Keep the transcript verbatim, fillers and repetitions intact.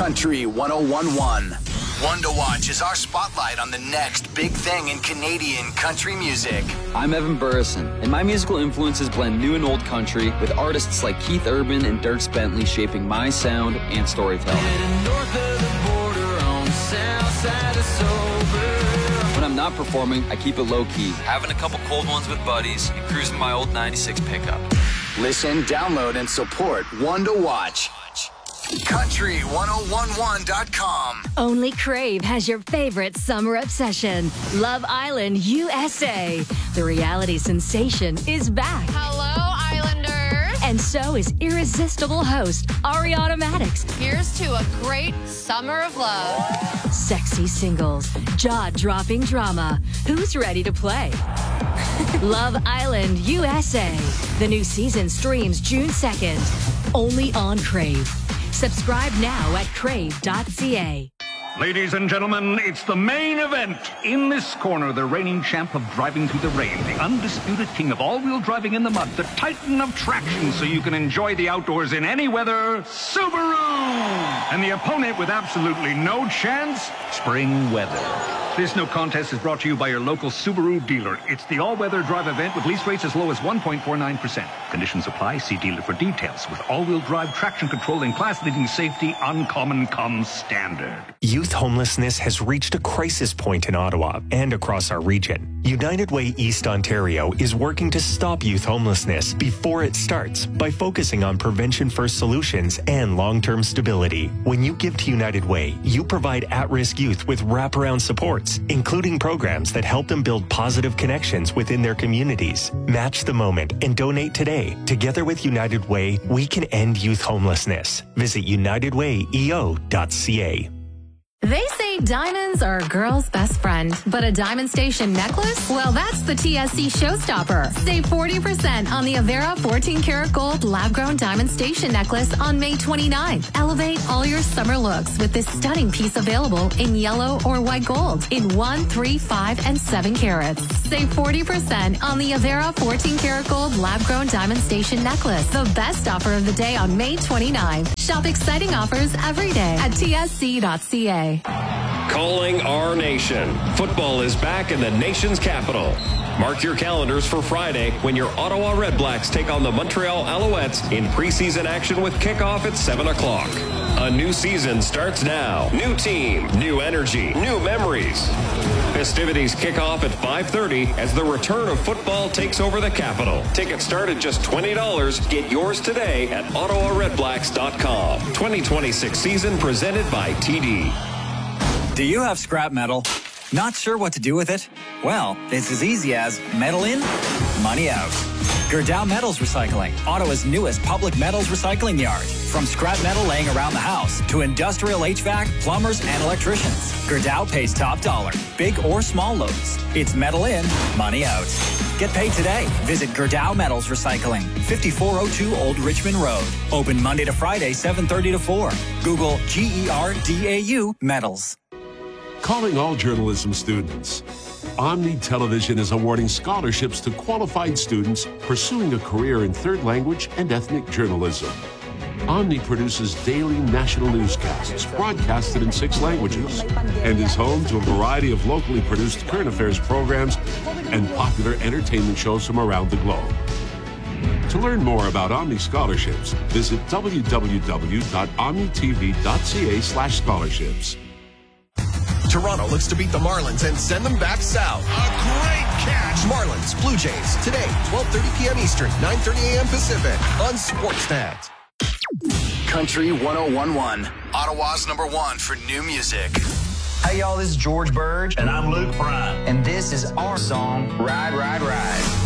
Country one oh one point one. One to Watch is our spotlight on the next big thing in Canadian country music. I'm Evan Burrison, and my musical influences blend new and old country with artists like Keith Urban and Dierks Bentley shaping my sound and storytelling. When I'm not performing, I keep it low-key, having a couple cold ones with buddies and cruising my old ninety-six pickup. Listen, download, and support One to Watch. country one oh one one dot com. Only Crave has your favorite summer obsession. Love Island U S A. The reality sensation is back. Hello, Islanders. And so is irresistible host Ariana Madix. Here's to a great summer of love. Sexy singles, jaw-dropping drama. Who's ready to play? Love Island U S A. The new season streams June second. Only on Crave. Subscribe now at crave dot c a. Ladies and gentlemen, it's the main event. In this corner, the reigning champ of driving through the rain, the undisputed king of all-wheel driving in the mud, the titan of traction so you can enjoy the outdoors in any weather, Subaru! And the opponent with absolutely no chance, spring weather. This no contest is brought to you by your local Subaru dealer. It's the all-weather drive event with lease rates as low as one point four nine percent. Conditions apply. See dealer for details. With all-wheel drive, traction control, and class-leading safety, uncommon comes standard. Youth homelessness has reached a crisis point in Ottawa and across our region. United Way East Ontario is working to stop youth homelessness before it starts by focusing on prevention-first solutions and long-term stability. When you give to United Way, you provide at-risk youth with wraparound supports, including programs that help them build positive connections within their communities. Match the moment and donate today. Together with United Way, we can end youth homelessness. Visit united way e o dot c a. They say diamonds are a girl's best friend, but a Diamond Station necklace? Well, that's the T S C showstopper. Save forty percent on the Avera fourteen karat gold lab-grown Diamond Station necklace on May twenty-ninth. Elevate all your summer looks with this stunning piece available in yellow or white gold in one, three, five, and seven carats. Save forty percent on the Avera fourteen karat gold lab-grown Diamond Station necklace. The best offer of the day on May twenty-ninth. Shop exciting offers every day at T S C dot c a. Calling our nation. Football is back in the nation's capital. Mark your calendars for Friday when your Ottawa Redblacks take on the Montreal Alouettes in preseason action with kickoff at seven o'clock. A new season starts now. New team, new energy, new memories. Festivities kick off at five thirty as the return of football takes over the capital. Tickets start at just twenty dollars. Get yours today at ottawa redblacks dot com. twenty twenty-six season presented by T D. Do you have scrap metal? Not sure what to do with it? Well, it's as easy as metal in, money out. Gerdau Metals Recycling, Ottawa's newest public metals recycling yard. From scrap metal laying around the house to industrial H V A C, plumbers, and electricians, Gerdau pays top dollar, big or small loads. It's metal in, money out. Get paid today. Visit Gerdau Metals Recycling, fifty-four oh two Old Richmond Road. Open Monday to Friday, seven thirty to four. Google G E R D A U Metals. Calling all journalism students. Omni Television is awarding scholarships to qualified students pursuing a career in third language and ethnic journalism. Omni produces daily national newscasts broadcasted in six languages and is home to a variety of locally produced current affairs programs and popular entertainment shows from around the globe. To learn more about Omni scholarships, visit w w w dot omni t v dot c a slash scholarships. Toronto looks to beat the Marlins and send them back south. A great catch. Marlins, Blue Jays, today, twelve thirty p m Eastern, nine thirty a m Pacific, on Sportsnet. Country one oh one point one, Ottawa's number one for new music. Hey, y'all, this is George Burge. And I'm Luke Bryan. And this is our song, Ride, Ride, Ride.